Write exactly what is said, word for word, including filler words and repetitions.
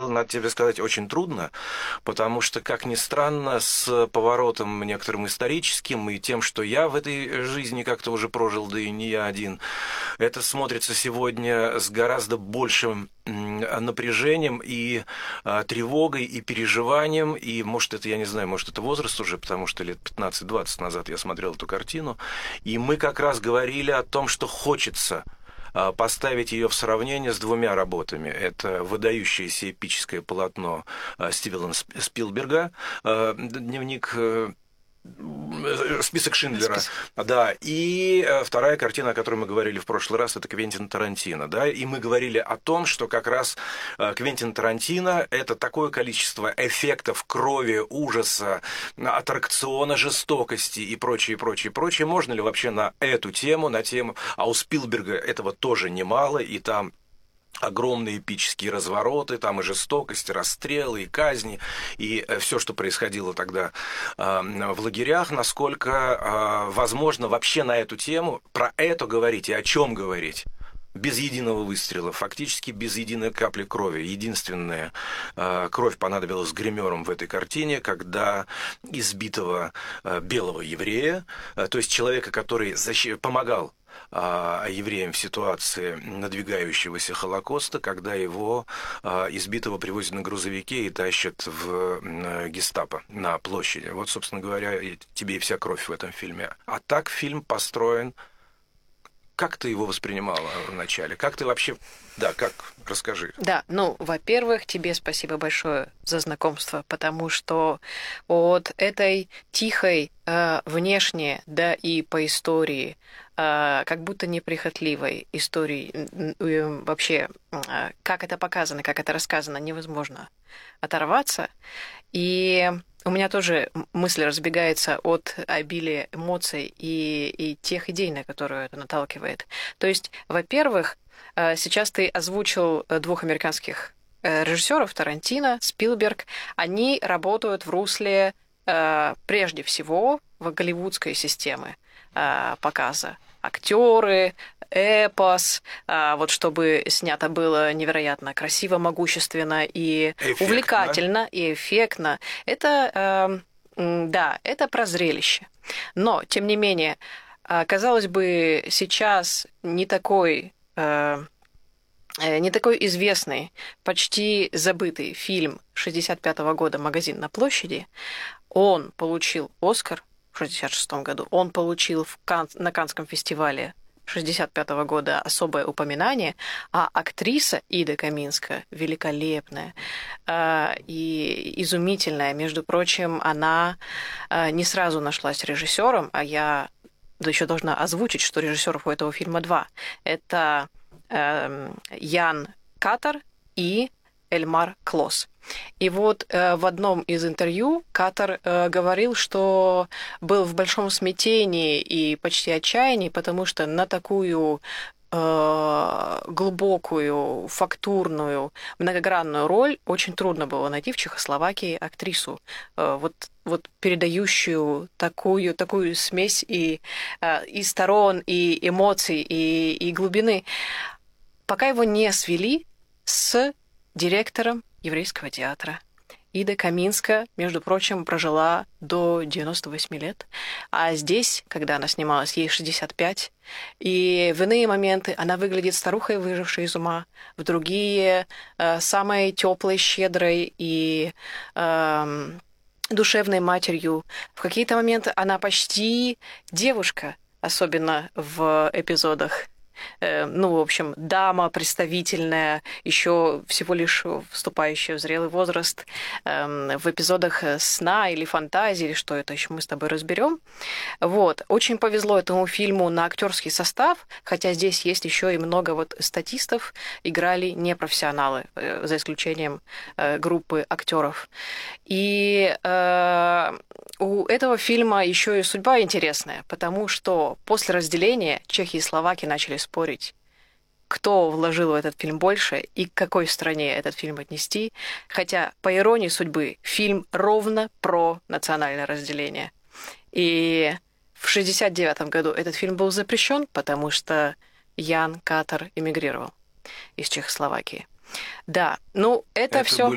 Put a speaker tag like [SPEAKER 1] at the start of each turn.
[SPEAKER 1] было, надо тебе сказать, очень трудно, потому что, как ни странно, с поворотом некоторым историческим и тем, что я в этой жизни как-то уже прожил, да и не я один, это смотрится сегодня с гораздо большим напряжением и а, тревогой, и переживанием, и, может, это, я не знаю, может, это возраст уже, потому что лет пятнадцать-двадцать назад я смотрел эту картину, и мы как раз говорили о том, что хочется поставить ее в сравнение с двумя работами. Это выдающееся эпическое полотно Стивена Спилберга, дневник... Список Шиндлера. Список. Да, и вторая картина, о которой мы говорили в прошлый раз, это Квентин Тарантино. Да, и мы говорили о том, что как раз Квентин Тарантино – это такое количество эффектов крови, ужаса, аттракциона, жестокости и прочее, прочее, прочее. Можно ли вообще на эту тему, на тему... А у Спилберга этого тоже немало, и там огромные эпические развороты, там и жестокость, и расстрелы, и казни, и все, что происходило тогда э, в лагерях, насколько э, возможно вообще на эту тему, про это говорить и о чем говорить. Без единого выстрела, фактически без единой капли крови. Единственная э, кровь понадобилась гримерам в этой картине, когда избитого э, белого еврея, э, то есть человека, который защ... помогал евреям в ситуации надвигающегося Холокоста, когда его избитого привозят на грузовике и тащат в гестапо на площади. Вот, собственно говоря, тебе и вся кровь в этом фильме. А так фильм построен. Как ты его воспринимала вначале? Как ты вообще... Да, как? Расскажи.
[SPEAKER 2] Да, ну, во-первых, тебе спасибо большое за знакомство, потому что от этой тихой, э, внешне, да и по истории, э, как будто неприхотливой истории, э, вообще, э, как это показано, как это рассказано, невозможно оторваться. И у меня тоже мысль разбегается от обилия эмоций и, и тех идей, на которые это наталкивает. То есть, во-первых, сейчас ты озвучил двух американских режиссеров, Тарантино, Спилберг. Они работают в русле, прежде всего, в голливудской системы показа. Актеры, эпос, вот чтобы снято было невероятно красиво, могущественно и эффектно. Увлекательно, и эффектно. Это, да, это про зрелище. Но, тем не менее, казалось бы, сейчас не такой... не такой известный, почти забытый фильм шестьдесят пятого года «Магазин на площади», он получил «Оскар» в шестьдесят шестом году, он получил в Кан... на Каннском фестивале шестьдесят пятого года особое упоминание, а актриса Ида Каминская великолепная э, и изумительная. Между прочим, она э, не сразу нашлась режиссером, а я да еще должна озвучить, что режиссеров у этого фильма два. Это э, Ян Катар и Эльмар Клос. И вот э, в одном из интервью Катар э, говорил, что был в большом смятении и почти отчаянии, потому что на такую э, глубокую, фактурную, многогранную роль очень трудно было найти в Чехословакии актрису, э, вот, вот передающую такую, такую смесь и, э, и сторон, и эмоций, и, и глубины. Пока его не свели с директором еврейского театра. Ида Каминская, между прочим, прожила до девяноста восьми лет, а здесь, когда она снималась, ей шестьдесят пять, и в иные моменты она выглядит старухой, выжившей из ума, в другие э, самой теплой, щедрой и э, душевной матерью. В какие-то моменты она почти девушка, особенно в эпизодах. Ну, в общем, дама представительная, еще всего лишь вступающая в зрелый возраст, в эпизодах сна или фантазии, или что это еще мы с тобой разберем. Вот. Очень повезло этому фильму на актерский состав, хотя здесь есть еще и много вот статистов, играли непрофессионалы, за исключением группы актеров. И э, у этого фильма еще и судьба интересная, потому что после разделения Чехии и Словакии начали спорить, кто вложил в этот фильм больше и к какой стране этот фильм отнести, хотя, по иронии судьбы, фильм ровно про национальное разделение. И в шестьдесят девятом году этот фильм был запрещен, потому что Ян Катар эмигрировал из Чехословакии. Да, ну это, это все...